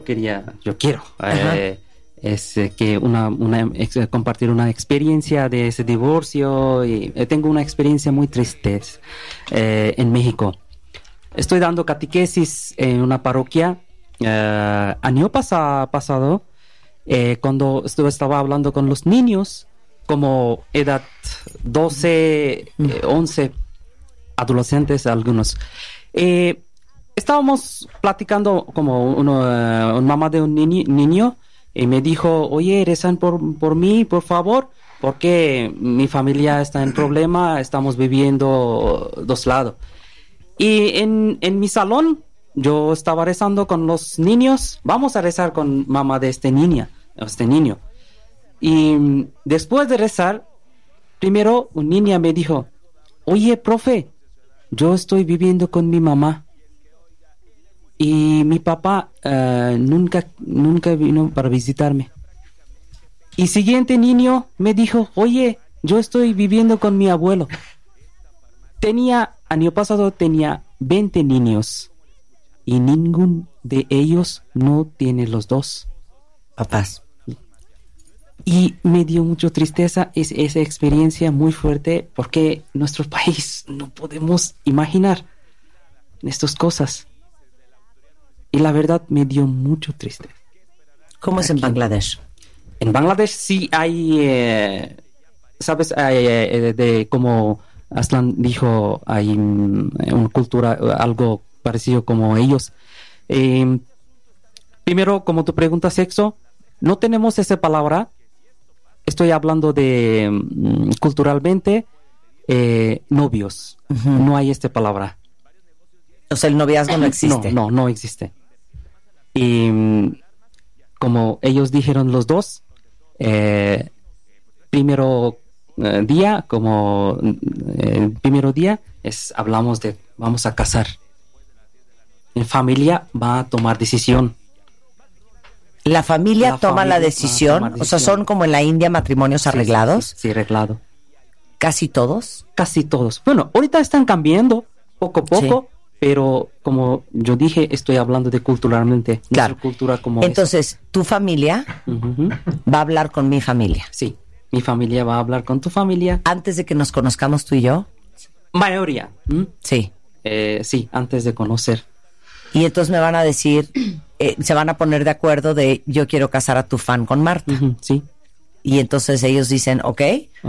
yo quiero que compartir una experiencia de ese divorcio. Y tengo una experiencia muy triste en México. Estoy dando catequesis en una parroquia. Año pasado, cuando estaba hablando con los niños, como edad 12, 11, adolescentes algunos. Estábamos platicando como una mamá de un niño y me dijo, oye, rezan por mí, por favor, porque mi familia está en problema, estamos viviendo dos lados. Y en mi salón, yo estaba rezando con los niños, vamos a rezar con mamá de este niño. Y después de rezar, primero una niña me dijo, oye, profe, yo estoy viviendo con mi mamá. Y mi papá nunca vino para visitarme. Y siguiente niño me dijo, oye, yo estoy viviendo con mi abuelo. Año pasado tenía 20 niños y ningún de ellos no tiene los dos papás. Y me dio mucha tristeza esa experiencia muy fuerte, porque en nuestro país no podemos imaginar estas cosas. Y la verdad me dio mucho tristeza. ¿Cómo es en Bangladesh? En Bangladesh sí hay, ¿sabes? Como Aslan dijo, hay una cultura, algo parecido como ellos. Primero, como tu pregunta, sexo, no tenemos esa palabra. Estoy hablando de culturalmente, novios. Uh-huh. No hay esta palabra. O sea, el noviazgo no existe. No existe. Y como ellos dijeron los dos, primero día hablamos de vamos a casar. En familia va a tomar decisión. ¿La familia toma la decisión? O sea, ¿son como en la India matrimonios arreglados? Sí, arreglado. ¿Casi todos? Casi todos. Bueno, ahorita están cambiando poco a poco, pero como yo dije, estoy hablando de culturalmente. Claro. Cultura como entonces, tu familia va a hablar con mi familia. Sí, mi familia va a hablar con tu familia. ¿Antes de que nos conozcamos tú y yo? Mayoría. Sí. Sí, antes de conocer. Y entonces me van a decir, se van a poner de acuerdo de yo quiero casar a tu fan con Marta. Sí. Y entonces ellos dicen, ok.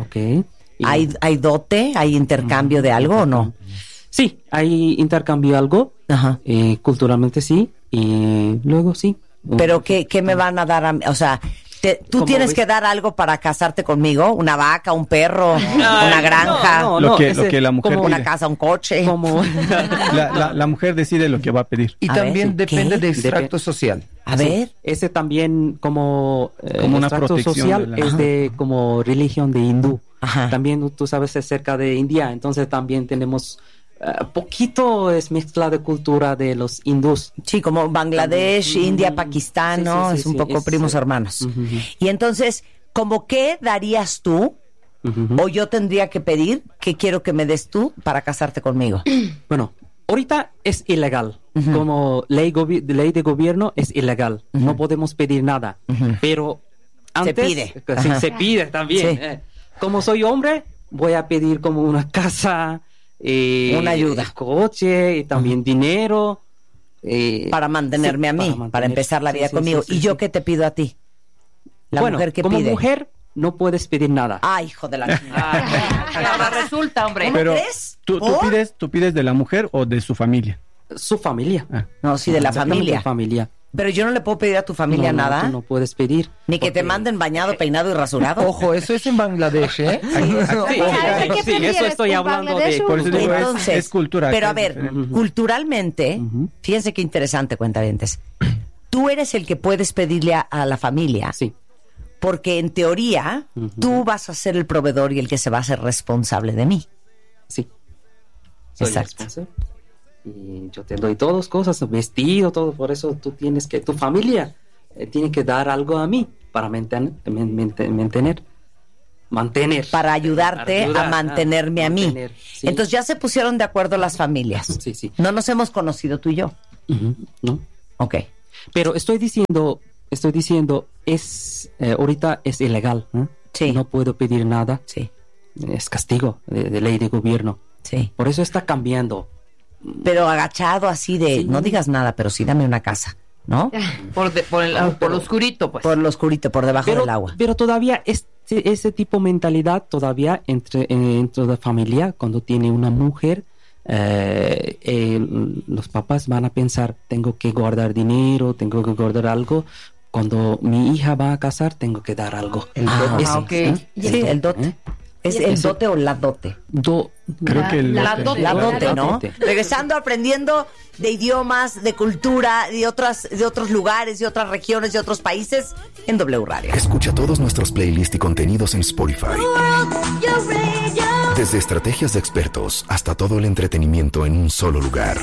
¿Hay dote? ¿Hay intercambio de algo o no? Sí, hay intercambio de algo. Ajá. Culturalmente sí. Y luego sí. ¿Pero qué me van a dar a mí? O sea, tú tienes que dar algo para casarte conmigo. Una vaca, un perro, una granja. Lo que la mujer como pide. Una casa, un coche. La mujer decide lo que va a pedir. Y también depende de extracto social. A ver. Ese también como una extracto protección social es de como religión de hindú. Ajá. También tú sabes acerca de India, entonces también tenemos poquito es mezcla de cultura de los hindús. Sí, como Bangladesh, India, Pakistán, ¿no? Es un poco primos hermanos. Y entonces, ¿cómo qué darías tú o yo tendría que pedir que quiero que me des tú para casarte conmigo? Bueno, ahorita es ilegal. Como ley de gobierno es ilegal. No podemos pedir nada. Pero antes se pide también. Sí. Como soy hombre, voy a pedir como una casa, una ayuda, coche y también dinero. Para mantenerme a mí, para empezar la vida conmigo. ¿Y yo qué te pido a ti? La mujer que como pide. Mujer no puedes pedir nada. Ay, hijo de la ahora resulta, hombre. Pero crees? ¿tú pides de la mujer o de su familia? Su familia. No, sí, de la familia. familia. Pero yo no le puedo pedir a tu familia nada. Tú no puedes pedir. Ni que te manden bañado, peinado y rasurado. Ojo, eso es en Bangladesh, ¿eh? Sí, eso estoy hablando de. Por eso digo, entonces, es cultura. Pero a ver, culturalmente, fíjense qué interesante, cuentavientes. Tú eres el que puedes pedirle a la familia. Sí. Porque en teoría, tú vas a ser el proveedor y el que se va a hacer responsable de mí. Sí. Soy exacto. Responsable. Y yo te doy todas cosas, vestido, todo. Por eso tú tienes que, tu familia tiene que dar algo a mí para mantener. Para ayudarte a mantenerme a mí. Sí. Entonces ya se pusieron de acuerdo las familias. Sí. No nos hemos conocido tú y yo. No. Ok. Pero estoy diciendo, ahorita es ilegal, ¿eh? Sí. No puedo pedir nada. Sí. Es castigo de ley de gobierno. Sí. Por eso está cambiando. Pero agachado así de, no digas nada, pero sí dame una casa, ¿no? Por lo oscurito, pues. Por lo oscurito, por debajo del agua. Pero todavía ese tipo de mentalidad todavía dentro de la familia, cuando tiene una mujer, los papás van a pensar, tengo que guardar dinero, tengo que guardar algo. Cuando mi hija va a casar, tengo que dar algo. El dote. Sí, el dote. ¿Es el dote o la dote? Creo que la dote, ¿no? Regresando, aprendiendo de idiomas, de cultura, de otros lugares, de otras regiones, de otros países, en W Radio. Escucha todos nuestros playlists y contenidos en Spotify. Desde estrategias de expertos hasta todo el entretenimiento en un solo lugar.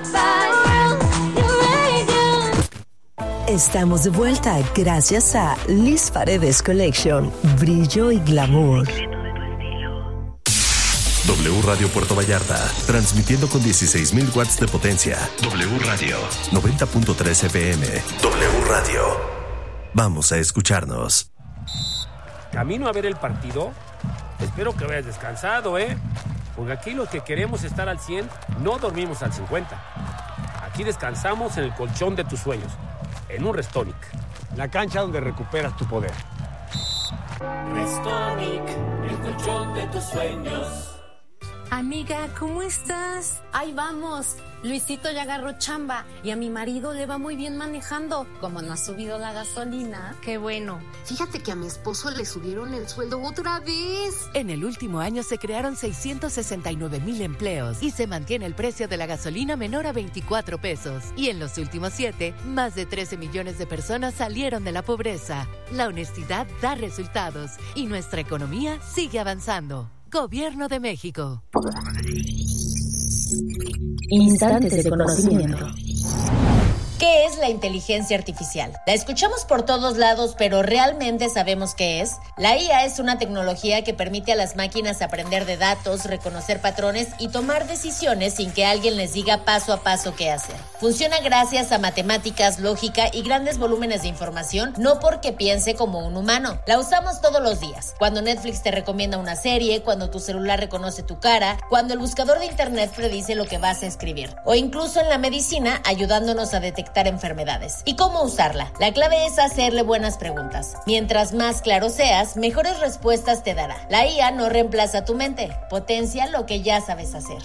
Estamos de vuelta gracias a Liz Paredes Collection. Brillo y glamour. W Radio Puerto Vallarta, transmitiendo con 16,000 watts de potencia. W Radio, 90.3 FM. W Radio. Vamos a escucharnos. Camino a ver el partido. Espero que vayas descansado, ¿eh? Porque aquí los que queremos estar al 100 no dormimos al 50. Aquí descansamos en el colchón de tus sueños, en un Restonic. La cancha donde recuperas tu poder. Restonic, el colchón de tus sueños. Amiga, ¿cómo estás? Ahí vamos. Luisito ya agarró chamba y a mi marido le va muy bien manejando. Como no ha subido la gasolina. Qué bueno. Fíjate que a mi esposo le subieron el sueldo otra vez. En el último año se crearon 669,000 empleos y se mantiene el precio de la gasolina menor a 24 pesos. Y en los últimos 7, más de 13 millones de personas salieron de la pobreza. La honestidad da resultados y nuestra economía sigue avanzando. Gobierno de México. Instantes de conocimiento. ¿Qué es la inteligencia artificial? La escuchamos por todos lados, pero ¿realmente sabemos qué es? La IA es una tecnología que permite a las máquinas aprender de datos, reconocer patrones y tomar decisiones sin que alguien les diga paso a paso qué hacer. Funciona gracias a matemáticas, lógica y grandes volúmenes de información, no porque piense como un humano. La usamos todos los días. Cuando Netflix te recomienda una serie, cuando tu celular reconoce tu cara, cuando el buscador de internet predice lo que vas a escribir, o incluso en la medicina ayudándonos a detectar enfermedades. ¿Y cómo usarla? La clave es hacerle buenas preguntas. Mientras más claro seas, mejores respuestas te dará. La IA no reemplaza tu mente, potencia lo que ya sabes hacer.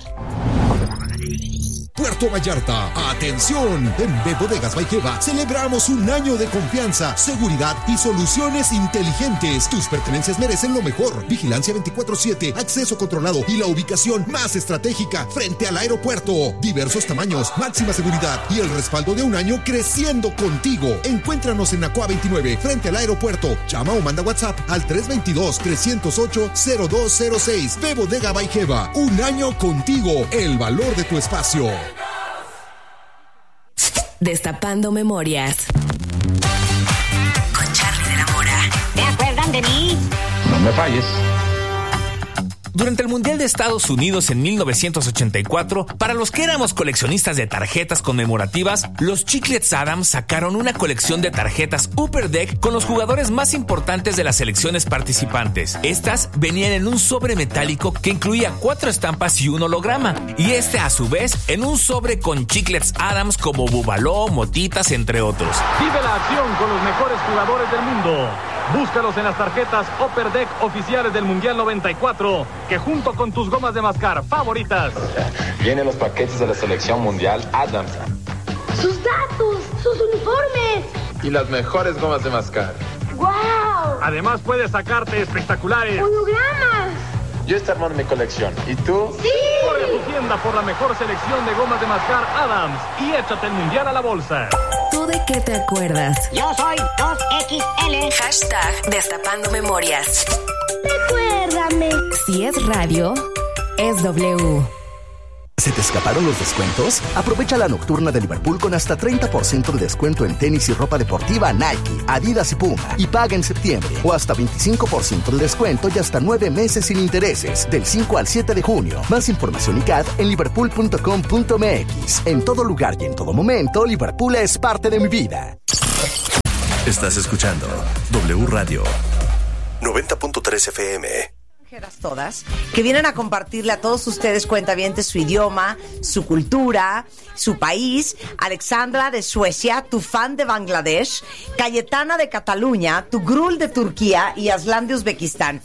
Puerto Vallarta, atención, en B Bodegas by Geva celebramos un año de confianza, seguridad y soluciones inteligentes. Tus pertenencias merecen lo mejor. Vigilancia 24/7, acceso controlado y la ubicación más estratégica frente al aeropuerto. Diversos tamaños, máxima seguridad y el respaldo de un año creciendo contigo. Encuéntranos en Acua 29 frente al aeropuerto. Llama o manda WhatsApp al 322-308-0206. B Bodega by Geva, un año contigo, el valor de tu espacio. Destapando memorias. Con Charly de la Mora. ¿Te acuerdan de mí? No me falles. Durante el Mundial de Estados Unidos en 1984, para los que éramos coleccionistas de tarjetas conmemorativas, los Chiclets Adams sacaron una colección de tarjetas Upper Deck con los jugadores más importantes de las selecciones participantes. Estas venían en un sobre metálico que incluía 4 estampas y un holograma, y a su vez en un sobre con Chiclets Adams como Bubaló, Motitas, entre otros. Vive la acción con los mejores jugadores del mundo. Búscalos en las tarjetas Upper Deck oficiales del Mundial 94, que junto con tus gomas de mascar favoritas vienen los paquetes de la selección mundial Adams. ¡Sus datos! ¡Sus uniformes! Y las mejores gomas de mascar. ¡Guau! Además puedes sacarte espectaculares ¡hologramas! Yo estoy armando mi colección. ¿Y tú? ¡Sí! Corre a tu tienda por la mejor selección de gomas de mascar Adams y échate el Mundial a la bolsa. ¿Tú de qué te acuerdas? Yo soy 2XL. Hashtag Destapando Memorias. Recuérdame. Si es radio, es W. ¿Se te escaparon los descuentos? Aprovecha la nocturna de Liverpool con hasta 30% de descuento en tenis y ropa deportiva Nike, Adidas y Puma. Y paga en septiembre. O hasta 25% de descuento y hasta 9 meses sin intereses. Del 5 al 7 de junio. Más información y CAD en liverpool.com.mx. En todo lugar y en todo momento, Liverpool es parte de mi vida. Estás escuchando W Radio 90.3 FM. Todas, que vienen a compartirle a todos ustedes, cuentavientes, su idioma, su cultura, su país. Alexandra de Suecia, Tufan de Bangladesh, Cayetana de Cataluña, Tugrul de Turquía y Aslan de Uzbekistán.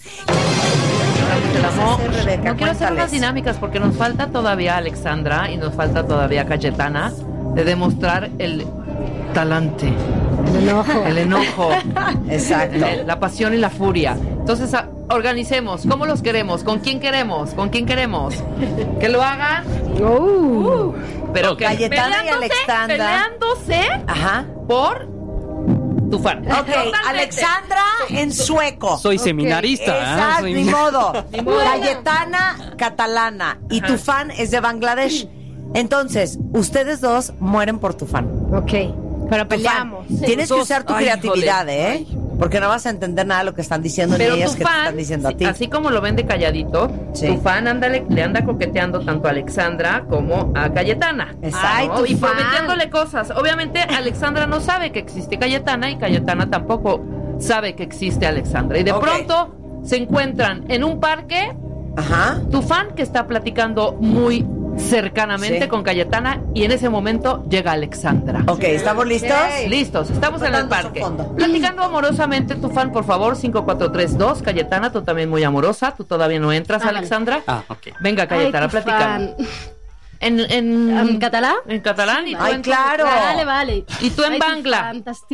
No quiero hacer unas dinámicas porque nos falta todavía Alexandra y nos falta todavía Cayetana de demostrar el talante. El enojo. Exacto. La pasión y la furia. Entonces, organicemos. ¿Cómo los queremos? ¿Con quién queremos? ¿Con quién queremos? Que lo hagan. Pero que Cayetana y Alexandra peleándose. Ajá. Por Tufan. Ok, Alexandra en sueco. Soy seminarista. Exacto, Soy... ni modo. Cayetana catalana y Tufan es de Bangladesh. Entonces, ustedes dos mueren por Tufan. Ok. Pero peleamos. Tienes que usar tu creatividad, ¿eh? Porque no vas a entender nada de lo que están diciendo pero ni ellas Tufan, que te están diciendo a ti. Así como lo ven de calladito, Tufan le anda coqueteando tanto a Alexandra como a Cayetana. Exacto. Y prometiéndole cosas. Obviamente Alexandra no sabe que existe Cayetana y Cayetana tampoco sabe que existe Alexandra. Y de pronto se encuentran en un parque. Ajá. Tufan, que está platicando muy cercanamente con Cayetana, y en ese momento llega Alexandra. Ok, ¿estamos listos? Listos, estamos en el parque. Platicando amorosamente, Tufan, por favor, 5432. Cayetana, tú también muy amorosa. Tú todavía no entras, Alexandra. Ok. Venga, Cayetana, platicando. ¿En catalán? En catalán. Sí, ¿Y tú Ay, en claro. Vale. ¿Y tú en Bangla?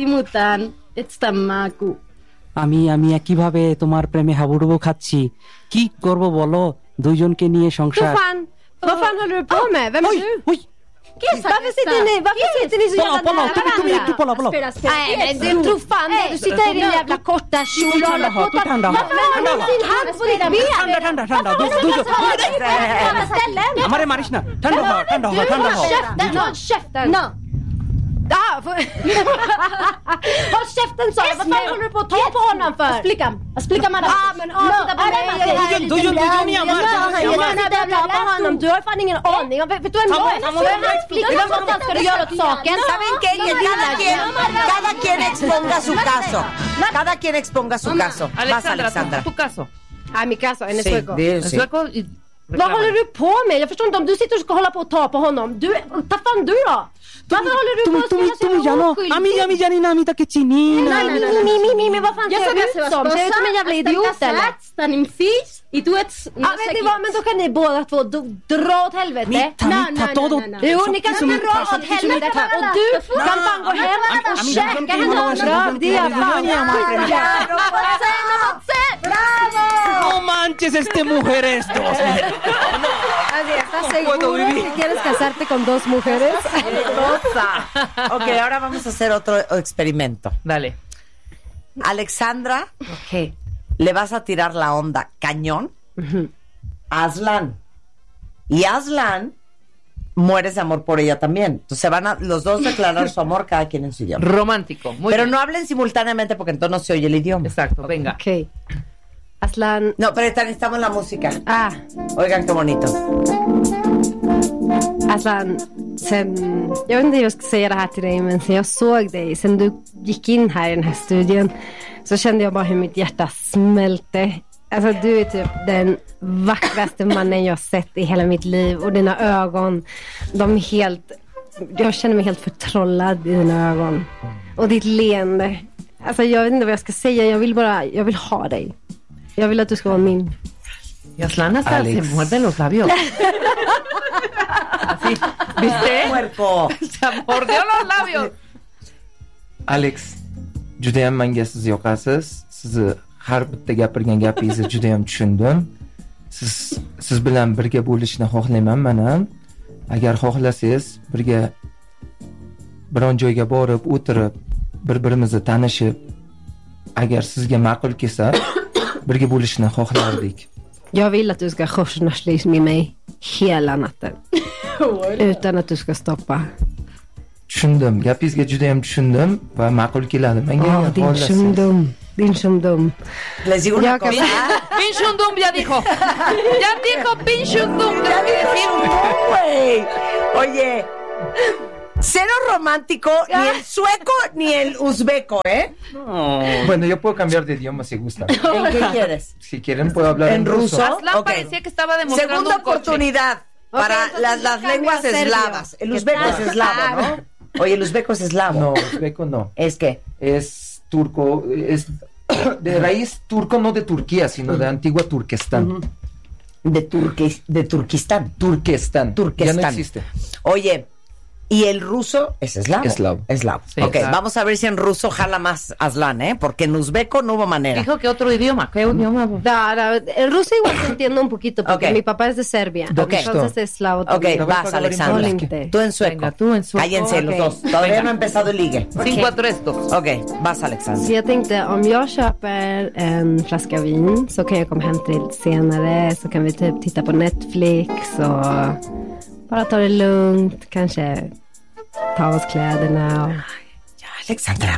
আমি কিভাবে তোমার প্রেমে হাবুডুবু খাচ্ছি কি করব বলো দুইজনকে নিয়ে সংসার Vad fan håller du på med? Vem är du? Varför sitter ni så jävla nära varandra? Nej, men du tror fan det. Du sitter i din jävla korta kjol och håller på att ta din hand på ditt ben. ঠান্ডা আমারে মারিস না ঠান্ডা হ Käften! Håll käften, sa jag. Vad fan håller du på att ta på honom för? Explica madam. Men avsluta på mig. Du har fan ingen aning. Vet du vem jag är? Jag är hans flicka. Vad fan ska du göra åt saken? ¿Saben qué? Que cada quien exponga su caso. Cada quien exponga su caso. Vas, Alexandra. Tu caso. Mi caso, en sueco. En sueco y... Vad håller du på med? Jag förstår inte om du sitter och ska hålla på och ta på honom. Ta fan du då. Varför håller du på att spela så jävla oskyldig? আমি জানি না আমি তাকে চিনি না Men vad fan ser jag ut som? Ser jag ut som en jävla idiot eller? Men då kan ni båda två dra åt helvete. Nej. Jo, ni kan inte dra åt helvete. Och du kan fan gå hem och käka hennes röv. Det är fan. ¡Bravo! No manches, mujeres dos. ¿Estás seguro que quieres casarte con dos mujeres? Ok, ahora vamos a hacer otro experimento. Dale. Alexandra, le vas a tirar la onda cañón a Aslan. Y Aslan mueres de amor por ella también. Entonces se van a los dos declarar su amor, cada quien en su idioma. Romántico. Pero no hablen simultáneamente porque entonces no se oye el idioma. Exacto, venga. Ok. Aslan. No, pero necesitamos la música. Oigan qué bonito. Aslan, jag vet inte hur jag ska säga det här till dig, men sen jag såg dig, sen du gick in här i den här studien, så kände jag bara hur mitt hjärta smälte. Alltså du är typ den vackraste mannen jag sett i hela mitt liv, och dina ögon, de är helt, jag känner mig helt förtrollad i dina ögon. Och ditt leende. Alltså jag vet inte vad jag ska säga, jag vill ha dig. Jag vill att du ska vara min. Aslan hasta se muerde los labios. Así, ¿viste? Cuerpo. Se mordió los labios. Alex, judayam menga siz yoqasiz. Sizni har bitta gapirgan gapingizni judayam tushundim. Siz bilan birga bo'lishni xohlayman men ham. Agar xohlasangiz, birga biron joyga borib, o'tirib, bir-birimizni tanishib, agar sizga ma'qul kelsa, birga bo'lishni xohlardik. Jag vill att du ska korsnärslis med mig hela natten. Utan att du ska stoppa. Tushundim. Gapingizga juda ham tushundim va ma'qul keladi menga. Din shumdum. Les digo una cosa. Pinchundum ya dijo. Ya dijo Pinchundum. Oye, cero romántico, ni el sueco ni el uzbeco, ¿eh? No. Bueno, yo puedo cambiar de idioma si gustan. ¿En qué quieres? Si quieren puedo hablar en ruso. Aslan parecía que estaba demostrando Segunda un coche. oportunidad para las lenguas eslavas. El uzbeco es eslavo, ¿no? Oye, el uzbeco es eslavo. No, uzbeco no. ¿Es qué? Es turco, es de raíz turco, no de Turquía, sino de antigua Turquestán. De Turquistán. Turquestán. Ya no existe. Oye, ¿y el ruso es eslavo? Eslavo. Sí, ok, claro. Vamos a ver si en ruso jala más Aslan, ¿eh? Porque en uzbeco no hubo manera. Dijo que otro idioma. ¿Qué idioma? El ruso igual te entiendo un poquito, porque Ok. mi papá es de Serbia. Ok. Entonces es eslavo Ok, también. vas, Alexandra. Tú en sueco. Venga, tú en sueco. Cállense los Ok. dos. Todavía no ha empezado el ligue. 5-3-2. Ok, vas, Alexandra. Så jag tänkte, om jag köper en flaska vin så kan jag komma hem till lite senare, så kan vi typ titta på Netflix och bara ta det lugnt, kanske ta av oss kläderna och... Ja, Alexandra.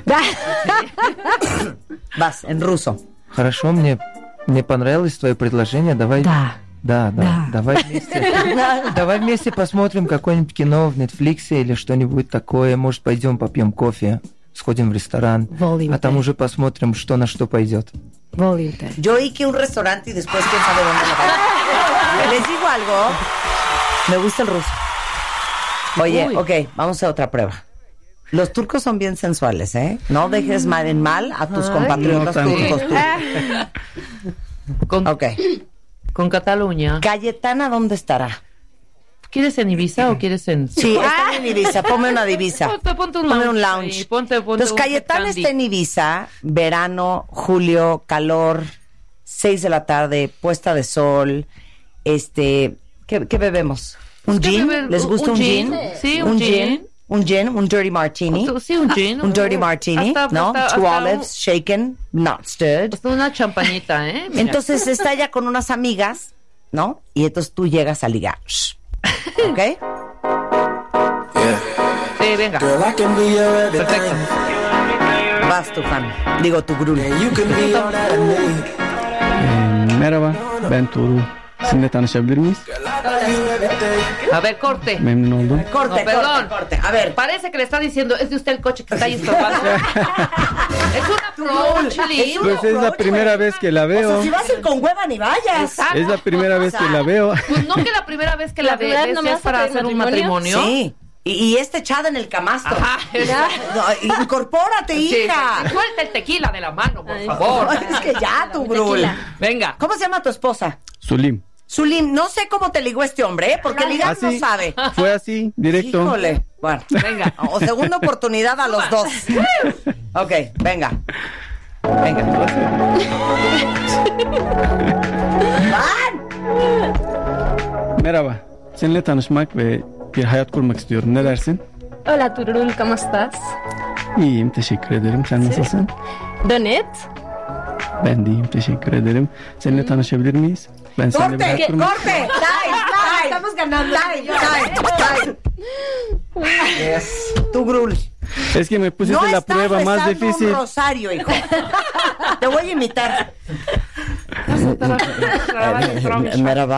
Vas, en ruso. Хорошо, мне понравилось твое предложение. Давай. Да. Давай вместе. Давай вместе посмотрим какое-нибудь кино в Netflix или что-нибудь такое. Может, пойдем попьем кофе, сходим в ресторан, а там уже посмотрим, что на что пойдет. Yo oí que un restaurante y después quién sabe dónde lo va. Les digo algo. Me gusta el ruso. Oye, Uy. ok, vamos a otra prueba. Los turcos son bien sensuales, ¿eh? No dejes mal en mal a tus compatriotas no tanto. turcos. Ok. Con Cataluña. Cayetana, ¿dónde estará? ¿Quieres en Ibiza o quieres en...? Sí, está en Ibiza. Ponme una divisa. Ponte un Ponme lounge. un lounge. Ahí, ponte Entonces, un Cayetana candy. está en Ibiza, verano, julio, calor, 6 de la tarde, puesta de sol. ¿Qué bebemos? ¿Un ¿Qué gin? beber? ¿Les gusta un gin? Sí, un gin. Un dirty martini. Sí, un gin. Un dirty martini, ¿no? Two olives, shaken, not stirred. Hasta una champañita, ¿eh? Mira. Entonces está ella con unas amigas, ¿no? Y entonces tú llegas a ligar. ¿Ok? Sí, venga. Perfecto. Vas tu fan. Digo tu grul. Merhaba, ben Tuğrul. Sizinle tanışabilir miyiz? A ver, corte. Memnun oldum. Corte, No, perdón. corte. A ver. Parece que le está diciendo, es de usted el coche que está ahí estorbando. Es un approach, Lynn. Pues es la primera vez que la O veo. sea, si vas a ir con hueva ni vayas. Exacto. Es la primera vez que la veo. Pues no que la primera vez que la primera vez ves nomás es para para el hacer un matrimonio. Sí. Y esta echada en el camastro. Ajá, No, incorpórate, Sí, hija. sí, suelta el tequila de la mano, por favor. Es que ya, tu grul. Venga. ¿Cómo se llama tu esposa? Sulim. Zulim, no sé cómo te ligó este hombre, ¿eh? Porque ligar no Así, sabe. fue así, directo. Híjole. Bueno, Venga. o segunda oportunidad a los dos. Ok, venga. Venga. ¡Van! Merhaba. Seninle tanışmak ve bir hayat kurmak istiyorum. Ne dersin? Hola Turul, ¿cómo estás? İyiyim, teşekkür ederim. Sen nasılsın? Donet? Ben de iyiyim, teşekkür ederim. Seninle tanışabilir miyiz? Ben seninle bir ¡Corte! hayat kurmak... ¡Corte! ¡Time! Estamos ganando. Time. Tu grul. Es que me pusiste No la estás prueba más rezando difícil. un rosario, hijo. Te voy a imitar. Merhaba.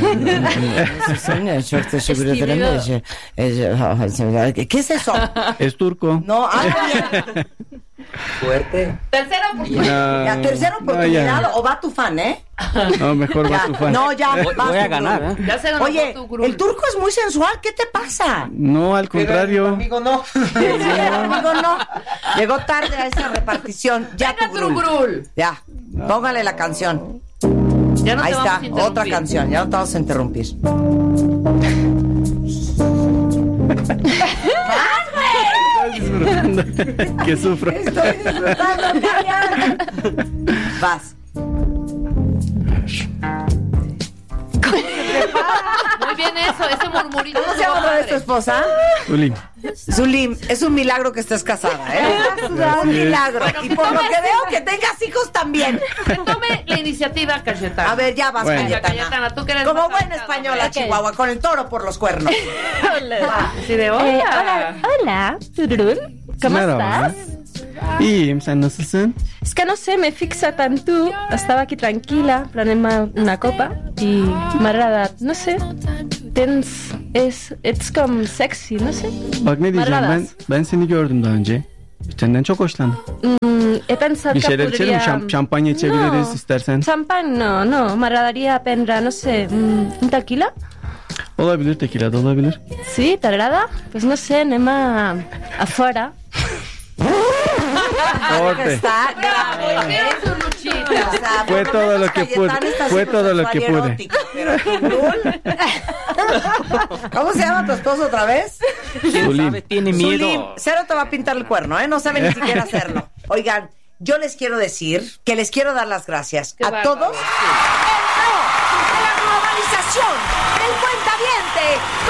¿Qué es eso? Es turco. No, bien. Fuerte. Tercera oportunidad. La tercera oportunidad, ya. o va tu fan, ¿eh? No, mejor va Ya. tu fan. No, ya. Voy vas a tu ganar, grul. ¿eh? Ya se ganó Oye, tu grul. el turco es muy sensual. ¿Qué te pasa? No, al contrario. Amigo, no. Amigo, no. Llegó tarde a esa repartición. Ya Venga, tu tu grul. grul. Ya. Póngale la canción. Ya no Ahí te está. vamos a interrumpir. Otra canción. Ya no te vamos a interrumpir. Estoy disfrutando. Que sufro. Estoy disfrutando, Mariana. Vas. Muy también eso, ese murmurito. ¿Cómo se llama otra vez tu esposa? Zulim. Zulim, es un milagro que estés casada, ¿eh? Un milagro. Bueno, y por lo que veo, que tengas hijos también. Que tome la iniciativa, Cayetana. A ver, ya vas, Bueno. Cayetana. Tú que eres Como más buena avanzada, española, ¿verdad? Chihuahua, con el toro por los cuernos. Así de hola. Hola, Tururul. ¿Cómo Merhaba. estás? İyiyim, sen nasılsın? Es que no sé, me fixa tan tú. Estaba aquí tranquila, planeé una copa y me agrada, no sé. It's como sexy, no sé. Bak ne diyeceğim, ben seni gördüm daha önce. Senden çok hoşlandım. He pensado Bir que şeyler içelim mi? podría... Şampanya içebiliriz No. istersen. Champán no, me agradaría prendre, no sé, un tequila. Olabilir, tequila da olabilir. Sí, ¿te agrada? Pues no sé, Nema afuera. Corte. Está grave. O sea, Fue por todo menos lo que Cayetana pude. está Fue haciendo todo lo que sexual pude. erótica, pero Tururul. ¿Cómo se llama tu esposo otra vez? ¿Quién sabe? Tiene Zulim, miedo. cero te va a pintar el cuerno, ¿eh? No sabe ni siquiera hacerlo. Oigan, yo les quiero decir que les quiero dar las gracias Qué a bárbaro. todos. ¡El no de la globalización! ¡El cuentaviente!